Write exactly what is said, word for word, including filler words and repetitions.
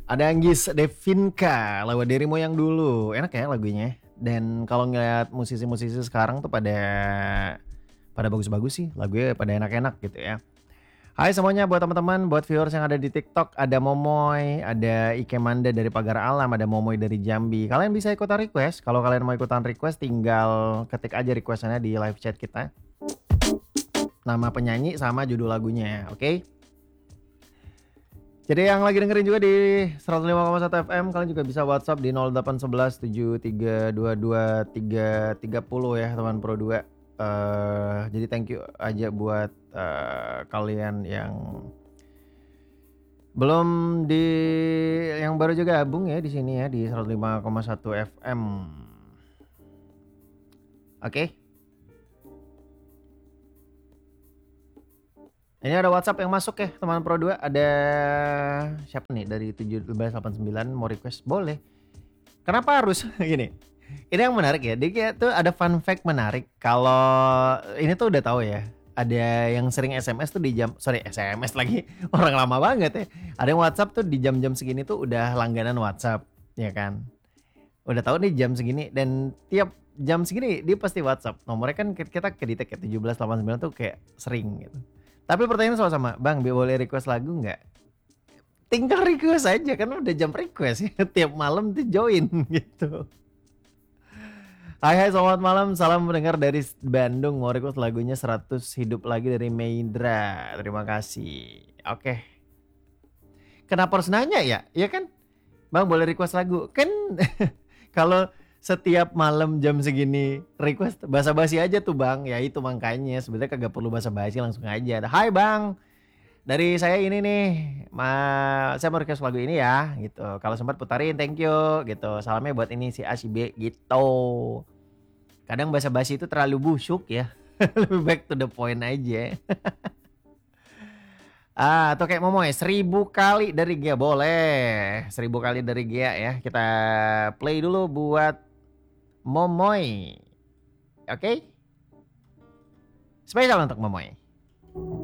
Ada Anggis Devinka, lagu Dirimu Yang Dulu. Enak ya lagunya. Dan kalau ngeliat musisi-musisi sekarang tuh pada pada bagus-bagus sih, lagunya pada enak-enak gitu ya. Hai semuanya, buat teman-teman, buat viewers yang ada di TikTok, ada Momoy, ada Ike Manda dari Pagar Alam, ada Momoy dari Jambi. Kalian bisa ikutan request. Kalau kalian mau ikutan request, tinggal ketik aja requestannya di live chat kita. Nama penyanyi sama judul lagunya, oke? Okay? Jadi yang lagi dengerin juga di seratus lima koma satu F M, kalian juga bisa WhatsApp di nol delapan satu satu tujuh tiga dua dua tiga tiga nol ya teman Pro dua. Uh, jadi thank you aja buat uh, kalian yang belum di yang baru juga gabung ya di sini ya di seratus lima koma satu F M. Oke. Okay. Ini ada WhatsApp yang masuk ya teman Pro dua. Ada siapa nih dari tujuh belas delapan sembilan mau request? Boleh. Kenapa harus gini? Ini yang menarik ya. Dia tuh ada fun fact menarik. Kalau ini tuh udah tahu ya. Ada yang sering S M S tuh di jam sorry S M S lagi orang lama banget ya. Ada yang WhatsApp tuh di jam-jam segini tuh udah langganan WhatsApp, ya kan? Udah tahu nih jam segini dan tiap jam segini dia pasti WhatsApp. Nomornya kan kita kedetek ya tujuh belas delapan sembilan tuh kayak sering gitu. Tapi pertanyaan soal sama, Bang, boleh request lagu nggak? Tinggal request aja, kan udah jam request ya. Tiap malam tuh join gitu. Hai hai selamat malam, salam mendengar dari Bandung. Mau request lagunya seratus Hidup Lagi dari Meidra. Terima kasih. Oke. Kenapa harus nanya ya? Ya kan? Bang boleh request lagu? Kan kalau setiap malam jam segini request basa-basi aja tuh Bang. Ya itu makanya sebenarnya kagak perlu basa-basi, langsung aja. Hai Bang, dari saya ini nih, ma saya mau request lagu ini ya gitu. Kalau sempat putarin thank you gitu. Salamnya buat ini si A si B gitu. Kadang basa-basi itu terlalu busuk ya. Lebih back to the point aja. Ah, atau kayak Momoy, seribu kali dari Gia boleh. Seribu kali dari Gia ya. Kita play dulu buat Momoy. Oke? Okay? Spesial untuk Momoy.